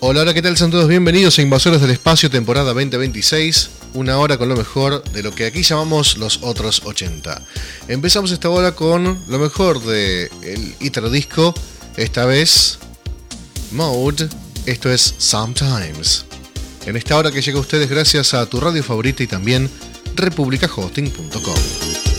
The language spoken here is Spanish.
Hola, hola, ¿qué tal? Sean todos bienvenidos a Invasores del Espacio, temporada 2026. Una hora con lo mejor de lo que aquí llamamos los otros 80. Empezamos esta hora con lo mejor del Italo Disco. Esta vez, Mode. Esto es Sometimes. En esta hora que llega a ustedes gracias a tu radio favorita y también republicahosting.com.